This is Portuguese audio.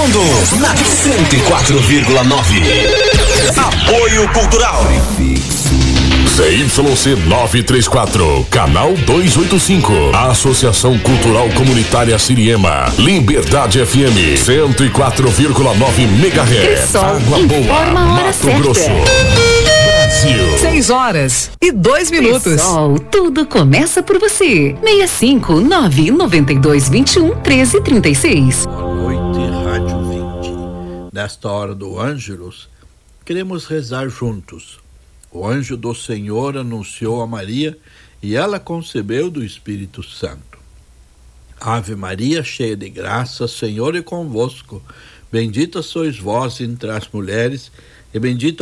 rolando na 104,9. Apoio Cultural. ZYC 934, canal 285. Associação Cultural Comunitária Siriema. Liberdade FM 104,9 MHz. Água Boa, Mato Grosso. Brasil. 6h02. Pessoal, tudo começa por você. 65992211336. Boa noite, Rádio 20. Nesta hora do Ângelus, queremos rezar juntos. O anjo do Senhor anunciou a Maria e ela concebeu do Espírito Santo. Ave Maria, cheia de graça, Senhor é convosco. Bendita sois vós entre as mulheres, e bendito